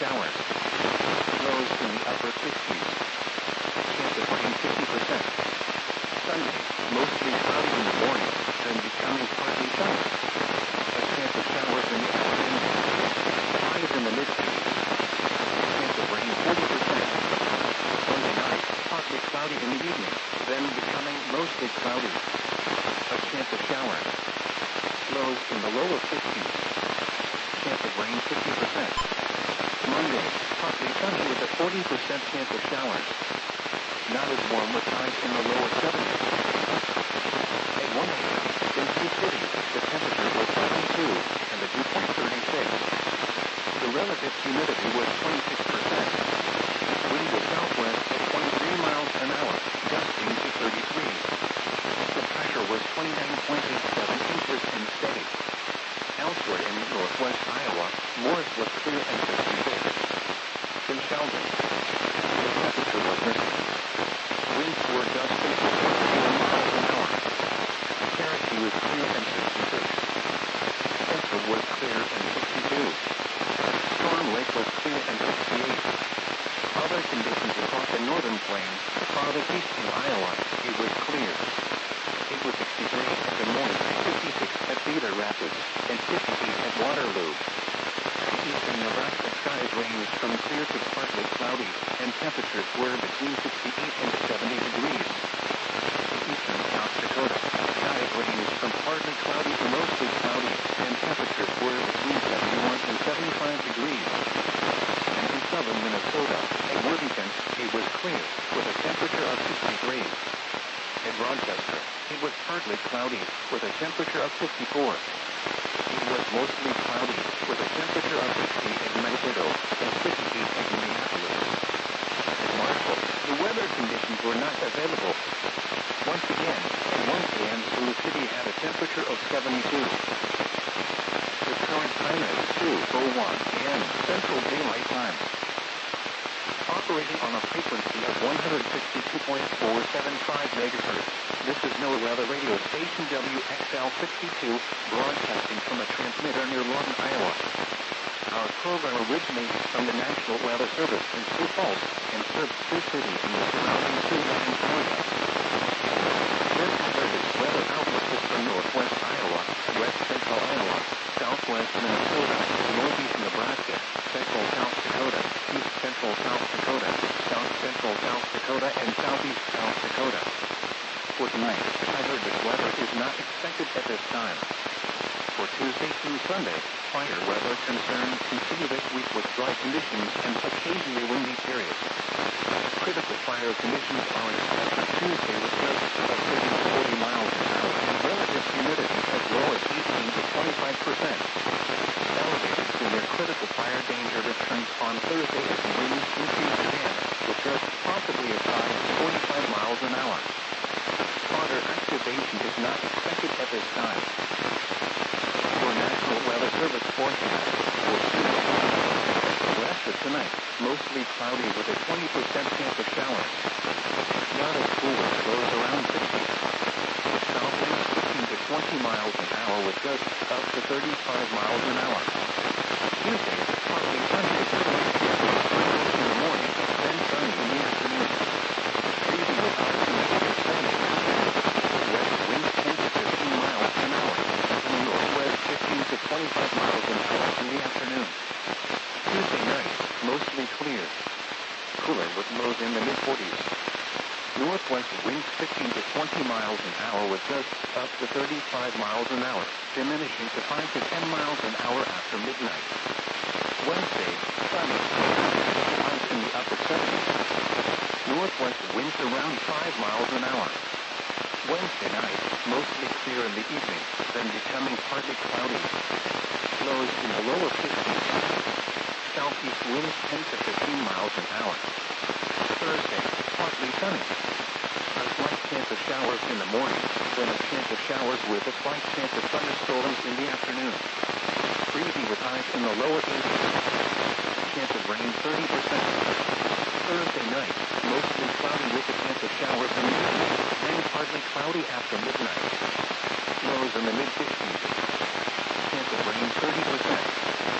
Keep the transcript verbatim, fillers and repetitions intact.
showers. Lows in the upper sixties. Chance of rain fifty percent. Sunday, mostly cloudy in the morning, then becoming partly sunny. A chance of showers in the afternoon. Highs in the mid-fifties. Chance of rain forty percent. Sunday night, partly cloudy in the evening, then becoming mostly cloudy. A chance of showers. Lows in the lower fifties. Chance of rain fifty percent. Monday, partly sunny with a forty percent chance of showers. Not as warm with highs in the lower seventies. At one a m in Sioux City, the temperature was seventy-two and the dew point thirty-six. The relative humidity was twenty-six percent. Wind was southwest at twenty-three miles an hour, gusting to thirty-three. The pressure was twenty-nine point eight seven inches and steady. Elsewhere in northwest Iowa, Morris was clear and sixty-six. In Sheldon, the temperature was missing. Winds were gusting to forty-one miles an hour. Cherokee was clear and sixty-six. Central was clear and sixty-two. Storm Lake was clear and sixty-eight. Other conditions across the northern plains, farthest east in Iowa, it was clear. It was sixty-three at Des Moines, fifty-six at Cedar Rapids, and fifty-eight at Waterloo. Eastern Nebraska skies ranged from clear to partly cloudy, and temperatures were between sixty-eight and seventy degrees. Eastern South Dakota skies ranged from partly cloudy to mostly cloudy, and temperatures were between seventy-one and seventy-five degrees. And in southern Minnesota, at Worthington, it was clear, with a temperature of sixty-three. At Rochester, it was partly cloudy, with a temperature of fifty-four. It was mostly cloudy, with a temperature of sixty at Mankato and fifty-eight at Minneapolis. At Marshall, the weather conditions were not available. Once again, at one a m Sioux City had a temperature of seventy-two. The current time is two oh one a m Central Daylight Time. Operating on a frequency of one hundred sixty-two point four seven five megahertz, this is NOAA Weather Radio Station W X L sixty-two, broadcasting from a transmitter near Lawton, Iowa. Our program originates from the National Weather Service in Sioux Falls and serves Sioux City and the surrounding Siouxland area. This service weather outlook is from northwest Iowa, west central Iowa, southwest Minnesota, northeast Nebraska, central South Dakota, east central South Dakota, south central South Dakota, and southeast South Dakota. For tonight, I heard this weather is not expected at this time. For Tuesday through Sunday, fire weather concerns continue this week with dry conditions and occasionally windy periods. Critical fire conditions are expected Tuesday with gusts of thirty to forty miles an hour and relative humidity as low as eighteen to twenty-five percent. Elevated to near critical fire danger returns on Thursday as winds increase again, with gusts possibly as high as forty-five miles an hour. Spotter activation is not expected at this time. Your National Weather Service forecast for Tuesday. West of tonight, mostly cloudy with a twenty percent chance of showers. Not as cooler, lows around sixty. South winds fifteen to twenty miles an hour with gusts up to thirty-five miles an hour. Tuesday, partly sunny with clouds in the morning, then sunny in the afternoon. Freezing with highs in the upper seventies. West winds ten to fifteen miles an hour. Northwest fifteen to twenty-five miles an hour in the afternoon. Tuesday night, mostly clear. Cooler with lows in the mid-forties. Northwest winds fifteen to twenty miles an hour with gusts up to thirty-five miles an hour, diminishing to five to ten miles an hour after midnight. Wednesday, sunny. Highs in the upper seventies. Northwest winds around five miles an hour. Wednesday night, mostly clear in the evening, then becoming partly cloudy. Lows in the lower fifties. Southeast winds ten to fifteen miles an hour. Thursday, partly sunny. A slight chance of showers in the morning, then a chance of showers with a slight chance of thunderstorms in the afternoon. Breezy with highs in the lower eighties. Chance of rain thirty percent. Thursday night, mostly cloudy with a chance of showers in the evening, then partly cloudy after midnight. Lows in the mid-fifties. Chance of rain thirty percent.